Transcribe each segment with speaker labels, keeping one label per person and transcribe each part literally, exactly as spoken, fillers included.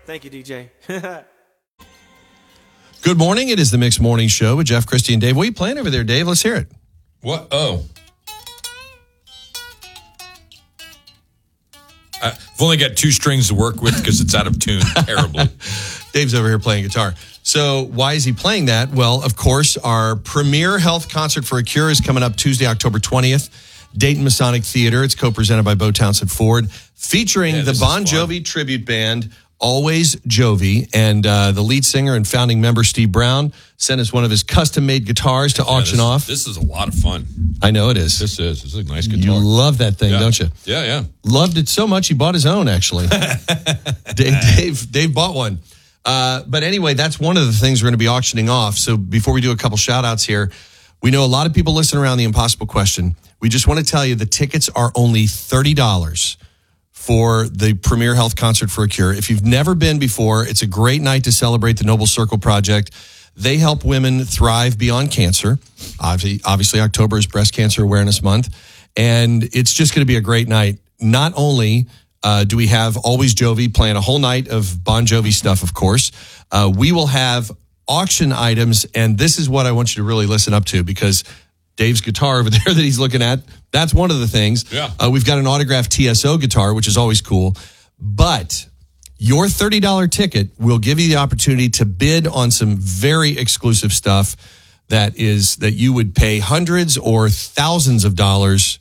Speaker 1: Thank you, D J.
Speaker 2: Good morning. It is the Mixed Morning Show with Jeff, Christy, and Dave. What are you playing over there, Dave? Let's hear it.
Speaker 3: What? Oh. I've only got two strings to work with because it's out of tune terribly.
Speaker 2: Dave's over here playing guitar. So why is he playing that? Well, of course, our premier health concert for a cure is coming up Tuesday, October twentieth. Dayton Masonic Theater. It's co-presented by Bo Townsend Ford, featuring
Speaker 3: Yeah,
Speaker 2: the
Speaker 3: this is
Speaker 2: Bon
Speaker 3: fun.
Speaker 2: Jovi tribute band, Always Jovi, and uh, the lead singer and founding member, Steve Brown, sent us one of his custom-made guitars to
Speaker 3: Yeah,
Speaker 2: auction
Speaker 3: this,
Speaker 2: off.
Speaker 3: This is a lot of fun.
Speaker 2: I know it is.
Speaker 3: This is. This is a nice
Speaker 2: You
Speaker 3: guitar.
Speaker 2: love that thing,
Speaker 3: yeah.
Speaker 2: don't you?
Speaker 3: Yeah, yeah.
Speaker 2: Loved it so much he bought his own, actually. Dave, Dave, Dave bought one. Uh, but anyway, that's one of the things we're going to be auctioning off. So before we do a couple shout outs here, we know a lot of people listen around the impossible question. We just want to tell you the tickets are only thirty dollars for the premier health concert for a cure. If you've never been before, it's a great night to celebrate the Noble Circle Project. They help women thrive beyond cancer. Obviously, obviously October is Breast Cancer Awareness Month. And it's just going to be a great night. Not only uh, do we have Always Jovi playing a whole night of Bon Jovi stuff, of course, uh, we will have auction items. And this is what I want you to really listen up to, because Dave's guitar over there that he's looking at, that's one of the things.
Speaker 3: Yeah.
Speaker 2: Uh, we've got an autographed T S O guitar, which is always cool. But your thirty dollars ticket will give you the opportunity to bid on some very exclusive stuff that is that you would pay hundreds or thousands of dollars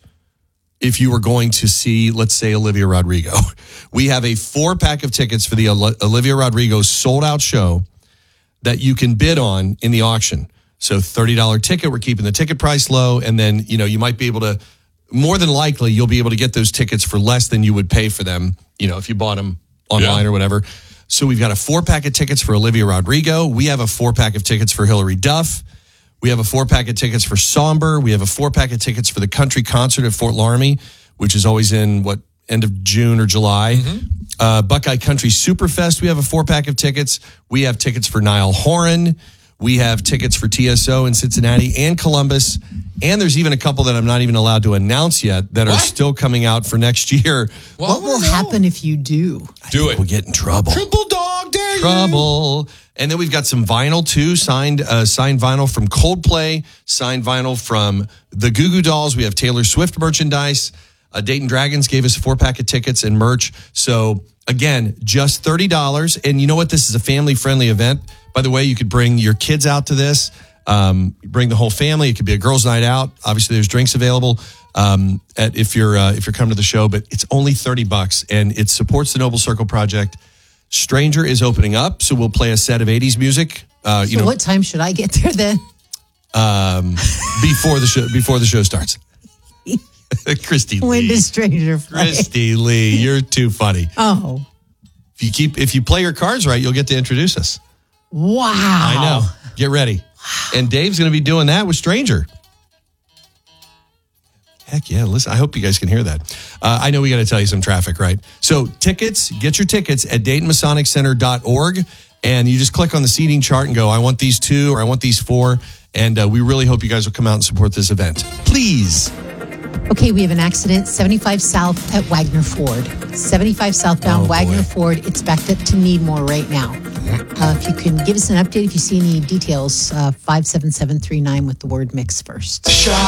Speaker 2: if you were going to see, let's say, Olivia Rodrigo. We have a four-pack of tickets for the Olivia Rodrigo sold-out show that you can bid on in the auction. So thirty dollars ticket, we're keeping the ticket price low, and then, you know, you might be able to, more than likely, you'll be able to get those tickets for less than you would pay for them, you know, if you bought them online
Speaker 3: Yeah.
Speaker 2: or whatever. So we've got a four-pack of tickets for Olivia Rodrigo. We have a four-pack of tickets for Hillary Duff. We have a four-pack of tickets for Somber. We have a four-pack of tickets for the country concert at Fort Laramie, which is always in, what, end of June or July. Mm-hmm. Uh, Buckeye Country Superfest, we have a four-pack of tickets. We have tickets for Niall Horan. We have tickets for T S O in Cincinnati and Columbus. And there's even a couple that I'm not even allowed to announce yet that
Speaker 3: What?
Speaker 2: are still coming out for next year.
Speaker 4: What will happen if you do?
Speaker 3: Do it.
Speaker 2: We'll get in trouble.
Speaker 3: Triple dog dare you.
Speaker 2: Trouble. And then we've got some vinyl too, signed uh, signed vinyl from Coldplay, signed vinyl from the Goo Goo Dolls. We have Taylor Swift merchandise. Uh, Dayton Dragons gave us a four pack of tickets and merch. So again, just thirty dollars. And you know what? This is a family friendly event. By the way, you could bring your kids out to this. Um, bring the whole family. It could be a girls' night out. Obviously, there's drinks available um, at, if you're uh, if you're coming to the show. But it's only thirty bucks, and it supports the Noble Circle Project. Stranger is opening up, so we'll play a set of eighties music. Uh, you
Speaker 4: So
Speaker 2: know,
Speaker 4: what time should I get there then?
Speaker 2: um, before the show before the show starts. Christy
Speaker 4: When
Speaker 2: Lee.
Speaker 4: does Stranger play?
Speaker 2: Christy Lee, you're too funny.
Speaker 4: Oh,
Speaker 2: If you keep if you play your cards right, you'll get to introduce us.
Speaker 4: wow.
Speaker 2: I know. Get ready. And Dave's going to be doing that with Stranger. Heck yeah. Listen, I hope you guys can hear that. Uh, I know we got to tell you some traffic, right? So tickets, get your tickets at Dayton Masonic Center dot org. And you just click on the seating chart and go, I want these two or I want these four. And uh, we really hope you guys will come out and support this event. Please.
Speaker 4: Okay, we have an accident, seventy-five South at Wagner Ford. seventy-five southbound
Speaker 2: Oh,
Speaker 4: Wagner
Speaker 2: boy.
Speaker 4: Ford. It's backed up to Needmore right now. Uh, if you can give us an update if you see any details, uh, five seven seven three nine with the word mix first.